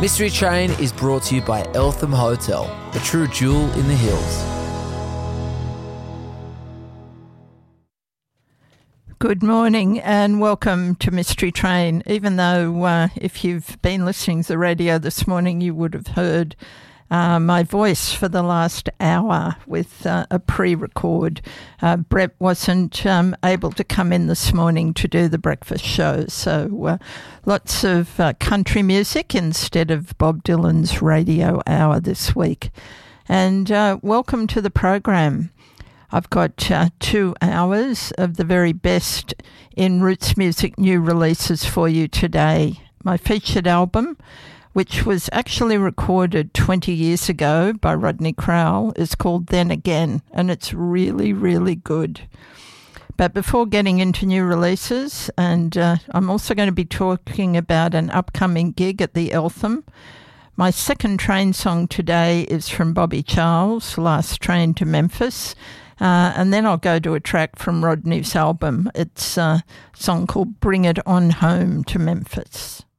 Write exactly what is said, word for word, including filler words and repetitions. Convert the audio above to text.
Mystery Train is brought to you by Eltham Hotel, a true jewel in the hills. Good morning and welcome to Mystery Train. Even though uh, if you've been listening to the radio this morning, you would have heard uh, my voice for the last hour with uh, a pre-record. Uh, Brett wasn't um, able to come in this morning to do the breakfast show, so uh, lots of uh, country music instead of Bob Dylan's radio hour this week. And uh, welcome to the program. I've got uh, two hours of the very best in roots music new releases for you today. My featured album, which was actually recorded twenty years ago by Rodney Crowell, is called Then Again, and it's really, really good. But before getting into new releases, and uh, I'm also going to be talking about an upcoming gig at the Eltham. My second train song today is from Bobby Charles, Last Train to Memphis. Uh, and then I'll go to a track from Rodney's album. It's a song called Bring It On Home to Memphis.